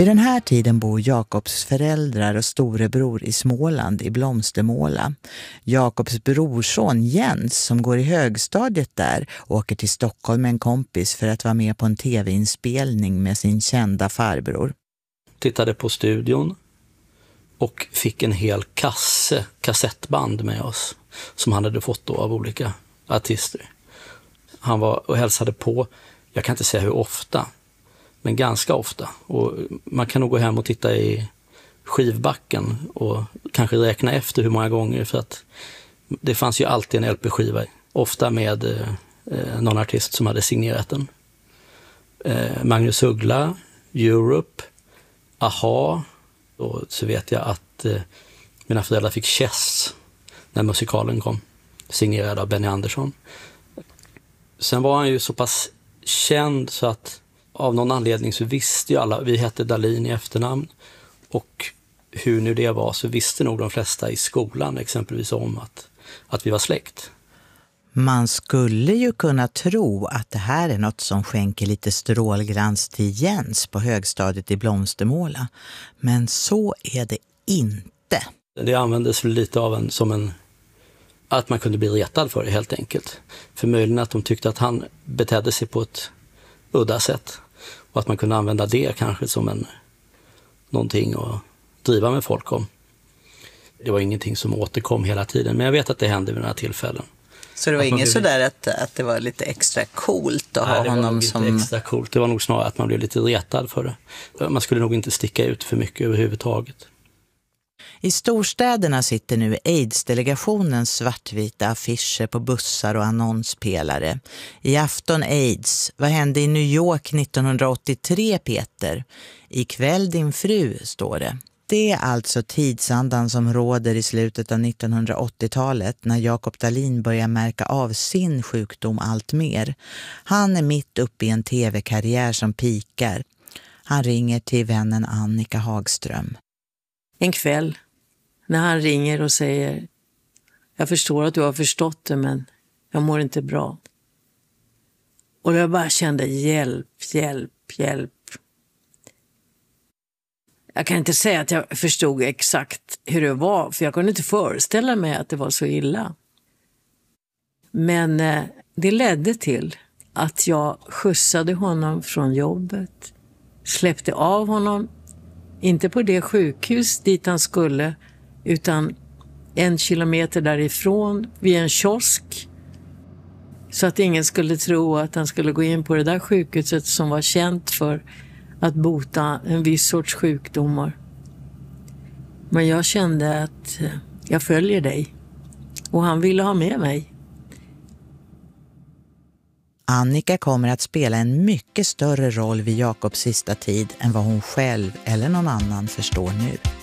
Vid den här tiden bor Jakobs föräldrar och storebror i Småland i Blomstermåla. Jakobs brorson Jens, som går i högstadiet där, åker till Stockholm med en kompis för att vara med på en tv-inspelning med sin kända farbror. Tittade på studion och fick en hel kassettband med oss som han hade fått då av olika artister. Han var och hälsade på, jag kan inte säga hur ofta, men ganska ofta. Och man kan nog gå hem och titta i skivbacken och kanske räkna efter hur många gånger, för att det fanns ju alltid en LP-skiva, ofta med någon artist som hade signerat den. Magnus Uggla, Europe, Aha, och så vet jag att mina föräldrar fick Chess när musikalen kom, signerad av Benny Andersson. Sen var han ju så pass känd så att av någon anledning så visste ju alla, vi hette Dahlin i efternamn, och hur nu det var så visste nog de flesta i skolan exempelvis om att vi var släkt. Man skulle ju kunna tro att det här är något som skänker lite strålglans till Jens på högstadiet i Blomstermåla. Men så är det inte. Det användes väl lite som att man kunde bli retad för det helt enkelt. För möjligen att de tyckte att han betedde sig på ett udda sätt. Och att man kunde använda det kanske som någonting att driva med folk om. Det var ingenting som återkom hela tiden, men jag vet att det hände vid några tillfällen. Så det var inget sådär att det var lite extra coolt att ha honom som... Nej, det var inte extra coolt. Det var nog snarare att man blev lite retad för det. Man skulle nog inte sticka ut för mycket överhuvudtaget. I storstäderna sitter nu AIDS-delegationens svartvita affischer på bussar och annonspelare. I afton AIDS. Vad hände i New York 1983, Peter? Ikväll din fru, står det. Det är alltså tidsandan som råder i slutet av 1980-talet när Jakob Dahlin börjar märka av sin sjukdom allt mer. Han är mitt uppe i en tv-karriär som pikar. Han ringer till vännen Annika Hagström. En kväll när han ringer och säger: jag förstår att du har förstått det, men jag mår inte bra. Och jag bara kände hjälp. Jag kan inte säga att jag förstod exakt hur det var, för jag kunde inte föreställa mig att det var så illa. Men det ledde till att jag skjutsade honom från jobbet, släppte av honom, inte på det sjukhus dit han skulle, utan 1 kilometer därifrån vid en kiosk, så att ingen skulle tro att han skulle gå in på det där sjukhuset som var känt för att bota en viss sorts sjukdomar. Men jag kände att jag följer dig, och han ville ha med mig. Annika kommer att spela en mycket större roll vid Jakobs sista tid än vad hon själv eller någon annan förstår nu.